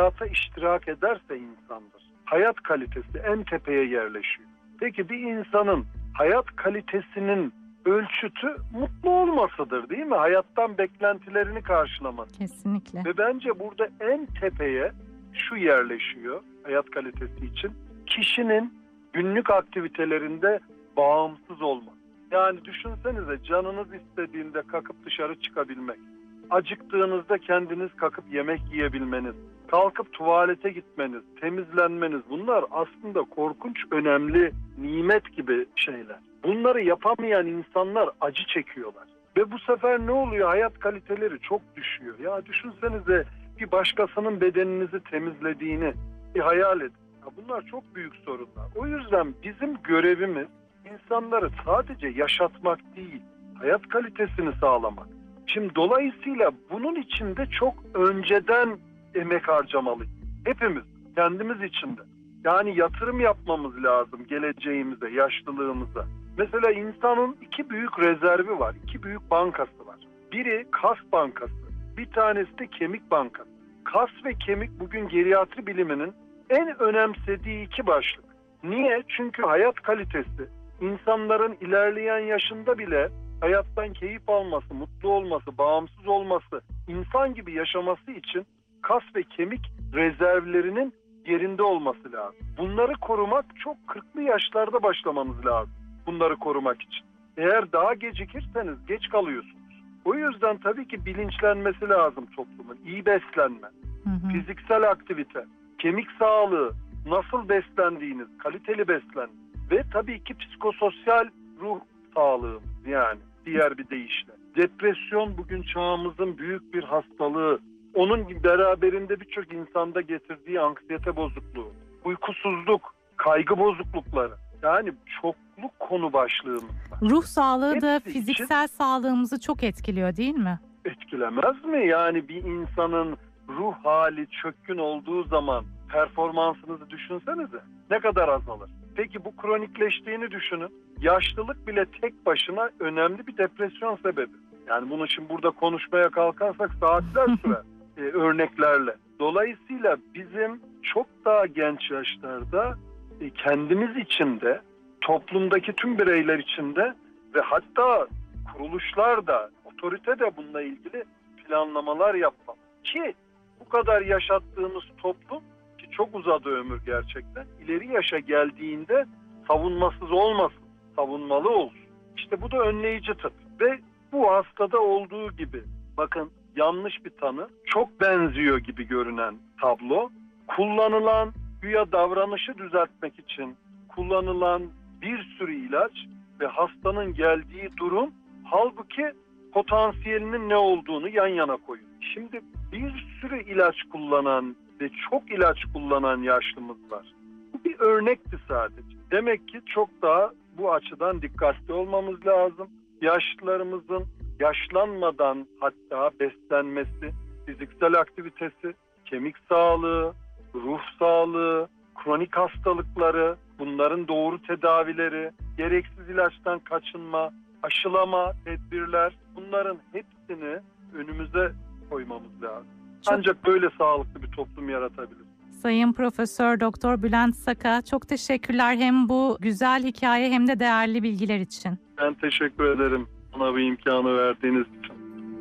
hayata iştirak ederse insandır. Hayat kalitesi en tepeye yerleşiyor. Peki bir insanın hayat kalitesinin ölçütü mutlu olmasıdır, değil mi? Hayattan beklentilerini karşılaması. Kesinlikle. Ve bence burada en tepeye şu yerleşiyor hayat kalitesi için. Kişinin günlük aktivitelerinde bağımsız olması. Yani düşünsenize, canınız istediğinde kalkıp dışarı çıkabilmek. Acıktığınızda kendiniz kalkıp yemek yiyebilmeniz. Kalkıp tuvalete gitmeniz, temizlenmeniz, bunlar aslında korkunç önemli nimet gibi şeyler. Bunları yapamayan insanlar acı çekiyorlar. Ve bu sefer ne oluyor? Hayat kaliteleri çok düşüyor. Ya düşünsenize, bir başkasının bedeninizi temizlediğini bir hayal edin. Ya bunlar çok büyük sorunlar. O yüzden bizim görevimiz insanları sadece yaşatmak değil, hayat kalitesini sağlamak. Şimdi dolayısıyla bunun için de çok önceden emek harcamalıyız. Hepimiz, kendimiz için de. Yani yatırım yapmamız lazım geleceğimize, yaşlılığımıza. Mesela insanın iki büyük rezervi var, iki büyük bankası var. Biri kas bankası, bir tanesi de kemik bankası. Kas ve kemik bugün geriatri biliminin en önemsediği iki başlık. Niye? Çünkü hayat kalitesi, insanların ilerleyen yaşında bile hayattan keyif alması, mutlu olması, bağımsız olması, insan gibi yaşaması için kas ve kemik rezervlerinin yerinde olması lazım. Bunları korumak çok 40'lı yaşlarda başlamanız lazım. Bunları korumak için. Eğer daha gecikirseniz geç kalıyorsunuz. O yüzden tabii ki bilinçlenmesi lazım toplumun. İyi beslenme, fiziksel aktivite, kemik sağlığı, nasıl beslendiğiniz, kaliteli beslenme ve tabii ki psikososyal ruh sağlığı, yani diğer bir deyişle. Depresyon bugün çağımızın büyük bir hastalığı. Onun beraberinde birçok insanda getirdiği anksiyete bozukluğu, uykusuzluk, kaygı bozuklukları. Yani çoklu konu başlığımız var. Ruh sağlığı da Hepsi fiziksel sağlığımızı çok etkiliyor, değil mi? Etkilemez mi? Yani bir insanın ruh hali çökkün olduğu zaman performansınızı düşünsenize. Ne kadar azalır? Peki bu kronikleştiğini düşünün. Yaşlılık bile tek başına önemli bir depresyon sebebi. Yani bunu şimdi burada konuşmaya kalkarsak saatler sürer örneklerle. Dolayısıyla bizim çok daha genç yaşlarda kendimiz için de, toplumdaki tüm bireyler için de ve hatta kuruluşlar da, otorite de bununla ilgili planlamalar yapmalı. Ki bu kadar yaşattığımız toplum, ki çok uzadı ömür gerçekten, ileri yaşa geldiğinde savunmasız olmasın, savunmalı olsun. İşte bu da önleyici tıp. Ve bu hastada olduğu gibi, bakın yanlış bir tanı, çok benziyor gibi görünen tablo, kullanılan güya davranışı düzeltmek için kullanılan bir sürü ilaç ve hastanın geldiği durum, halbuki potansiyelinin ne olduğunu yan yana koyuyor. Şimdi bir sürü ilaç kullanan ve çok ilaç kullanan yaşlımız var. Bu bir örnekti sadece. Demek ki çok daha bu açıdan dikkatli olmamız lazım. Yaşlılarımızın yaşlanmadan hatta beslenmesi, fiziksel aktivitesi, kemik sağlığı, ruh sağlığı, kronik hastalıkları, bunların doğru tedavileri, gereksiz ilaçtan kaçınma, aşılama, tedbirler, bunların hepsini önümüze koymamız lazım. Ancak böyle sağlıklı bir toplum yaratabiliriz. Sayın Profesör Doktor Bülent Saka, çok teşekkürler hem bu güzel hikaye hem de değerli bilgiler için. Ben teşekkür ederim bana bu imkanı verdiğiniz için.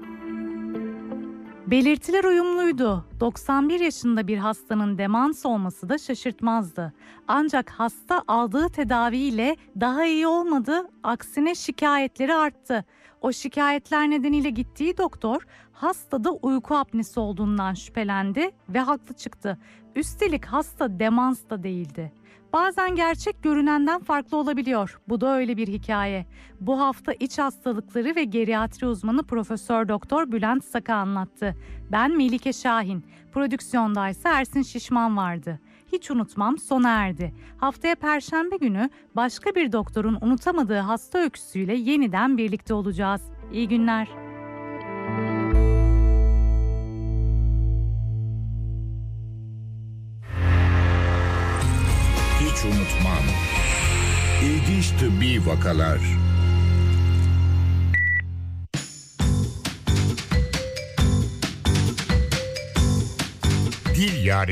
Belirtiler uyumluydu. 91 yaşında bir hastanın demans olması da şaşırtmazdı. Ancak hasta aldığı tedaviyle daha iyi olmadı, aksine şikayetleri arttı. O şikayetler nedeniyle gittiği doktor hastada uyku apnesi olduğundan şüphelendi ve haklı çıktı. Üstelik hasta demans da değildi. Bazen gerçek görünenden farklı olabiliyor. Bu da öyle bir hikaye. Bu hafta iç hastalıkları ve geriatri uzmanı Profesör Doktor Bülent Saka anlattı. Ben Melike Şahin. Prodüksiyondaysa Ersin Şişman vardı. Hiç unutmam sona erdi. Haftaya Perşembe günü başka bir doktorun unutamadığı hasta öyküsüyle yeniden birlikte olacağız. İyi günler. Hiç unutmam. İlginç tıbbi vakalar. Dil Yare